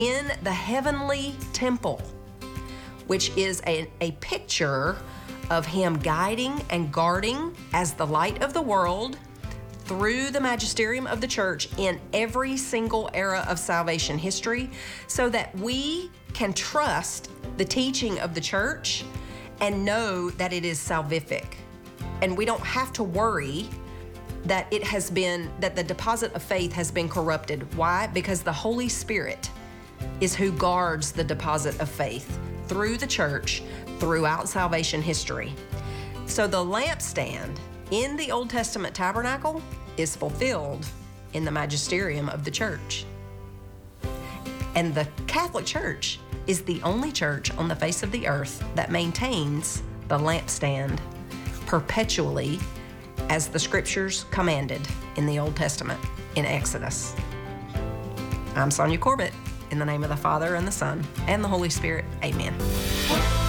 in the heavenly temple, which is a picture of him guiding and guarding as the light of the world through the magisterium of the church in every single era of salvation history, so that we can trust the teaching of the church and know that it is salvific. And we don't have to worry that that the deposit of faith has been corrupted. Why? Because the Holy Spirit is who guards the deposit of faith through the church throughout salvation history. So the lampstand in the Old Testament tabernacle is fulfilled in the magisterium of the church. And the Catholic Church is the only church on the face of the earth that maintains the lampstand perpetually as the scriptures commanded in the Old Testament in Exodus. I'm Sonia Corbett. In the name of the Father, and the Son, and the Holy Spirit, amen.